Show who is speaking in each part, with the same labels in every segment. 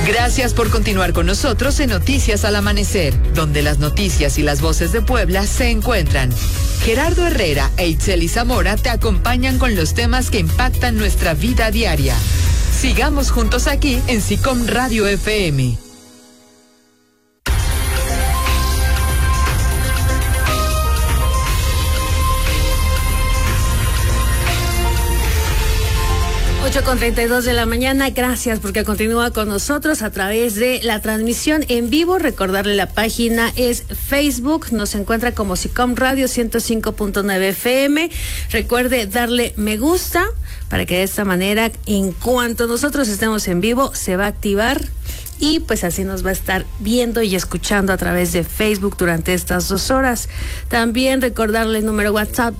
Speaker 1: Gracias por continuar con nosotros en Noticias al Amanecer, donde las noticias y las voces de Puebla se encuentran. Gerardo Herrera e Itzeli Zamora te acompañan con los temas que impactan nuestra vida diaria. Sigamos juntos aquí en SICOM Radio FM.
Speaker 2: Con 32 de la mañana, gracias porque continúa con nosotros a través de la transmisión en vivo. Recordarle la página es Facebook, nos encuentra como SICOM Radio 105.9 FM. Recuerde darle me gusta para que de esta manera, en cuanto nosotros estemos en vivo, se va a activar. Y pues así nos va a estar viendo y escuchando a través de Facebook durante estas 2 horas. También recordarle el número WhatsApp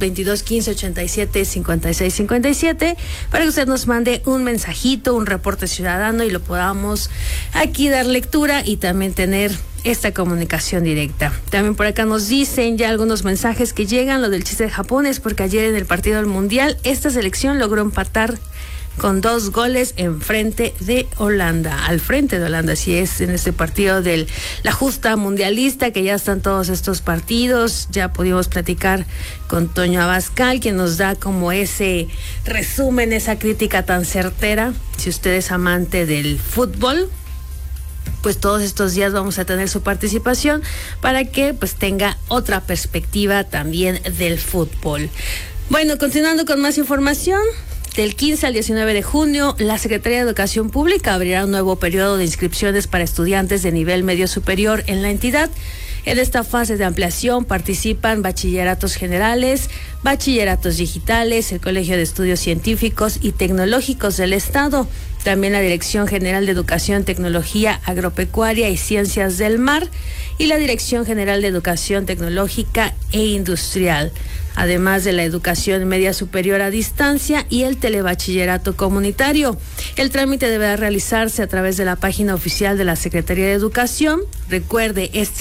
Speaker 2: 2215-87-5657 para que usted nos mande un mensajito, un reporte ciudadano y lo podamos aquí dar lectura y también tener esta comunicación directa. También por acá nos dicen ya algunos mensajes que llegan. Lo del chiste de Japón es porque ayer en el partido del Mundial esta selección logró empatar con 2 goles al frente de Holanda, así es, en este partido de la justa mundialista, que ya están todos estos partidos. Ya pudimos platicar con Toño Abascal, quien nos da como ese resumen, esa crítica tan certera. Si usted es amante del fútbol, pues todos estos días vamos a tener su participación para que pues tenga otra perspectiva también del fútbol. Bueno, continuando con más información. Del 15 al 19 de junio, la Secretaría de Educación Pública abrirá un nuevo periodo de inscripciones para estudiantes de nivel medio superior en la entidad. En esta fase de ampliación participan bachilleratos generales, bachilleratos digitales, el Colegio de Estudios Científicos y Tecnológicos del Estado, también la Dirección General de Educación, Tecnología Agropecuaria y Ciencias del Mar y la Dirección General de Educación Tecnológica e Industrial, además de la educación media superior a distancia y el telebachillerato comunitario. El trámite deberá realizarse a través de la página oficial de la Secretaría de Educación. Recuerde, es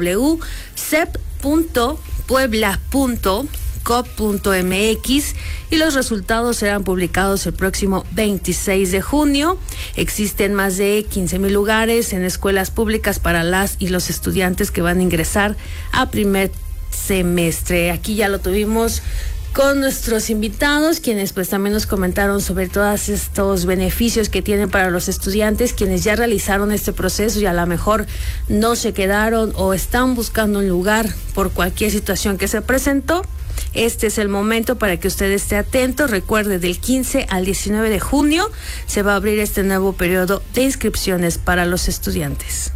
Speaker 2: www.cep.puebla.gov.mx y los resultados serán publicados el próximo 26 de junio. Existen más de 15,000 lugares en escuelas públicas para las y los estudiantes que van a ingresar a primer semestre. Aquí ya lo tuvimos con nuestros invitados, quienes pues también nos comentaron sobre todos estos beneficios que tienen para los estudiantes, quienes ya realizaron este proceso y a lo mejor no se quedaron o están buscando un lugar por cualquier situación que se presentó. Este es el momento para que usted esté atento. Recuerde, del 15 al 19 de junio se va a abrir este nuevo periodo de inscripciones para los estudiantes.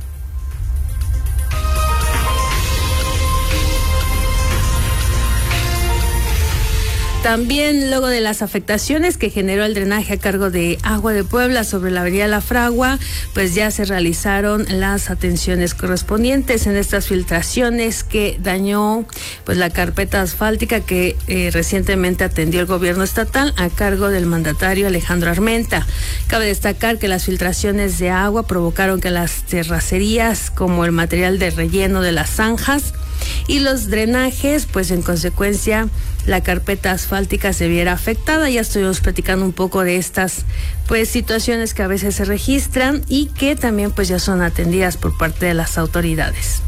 Speaker 2: También luego de las afectaciones que generó el drenaje a cargo de Agua de Puebla sobre la avenida La Fragua, pues ya se realizaron las atenciones correspondientes en estas filtraciones que dañó pues la carpeta asfáltica que recientemente atendió el gobierno estatal a cargo del mandatario Alejandro Armenta. Cabe destacar que las filtraciones de agua provocaron que las terracerías, como el material de relleno de las zanjas y los drenajes, pues en consecuencia la carpeta asfáltica se viera afectada. Ya estuvimos platicando un poco de estas pues situaciones que a veces se registran y que también pues ya son atendidas por parte de las autoridades.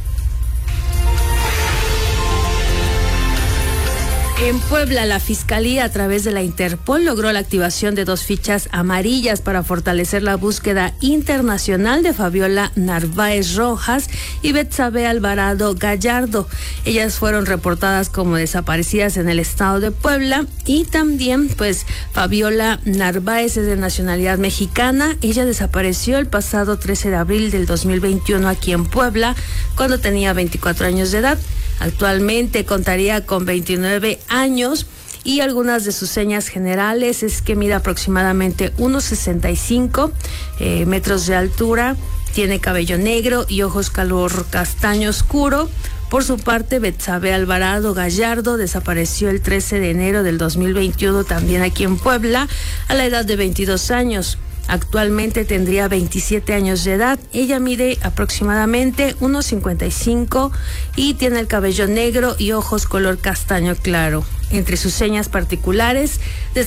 Speaker 2: En Puebla, la Fiscalía, a través de la Interpol, logró la activación de 2 fichas amarillas para fortalecer la búsqueda internacional de Fabiola Narváez Rojas y Betsabe Alvarado Gallardo. Ellas fueron reportadas como desaparecidas en el estado de Puebla y también, pues, Fabiola Narváez es de nacionalidad mexicana. Ella desapareció el pasado 13 de abril del 2021 aquí en Puebla, cuando tenía 24 años de edad. Actualmente contaría con 29 años y algunas de sus señas generales es que mide aproximadamente 1,65 metros de altura, tiene cabello negro y ojos color castaño oscuro. Por su parte, Betsabe Alvarado Gallardo desapareció el 13 de enero del 2021 también aquí en Puebla a la edad de 22 años. Actualmente tendría 27 años de edad. Ella mide aproximadamente 1,55 y tiene el cabello negro y ojos color castaño claro. Entre sus señas particulares